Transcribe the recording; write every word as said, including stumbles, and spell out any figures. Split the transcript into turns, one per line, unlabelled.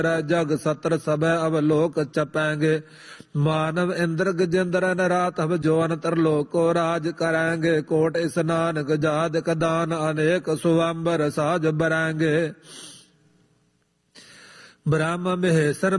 जग सत्र सब अवलोक चपेंगे। मानव इंद्र गजेंद्र नरात अब जोन तरलोक को राज करेंगे। कोट स्नान गजाद कदान अनेक सुवंबर साज बरेंगे। ब्रह्म महेश्वर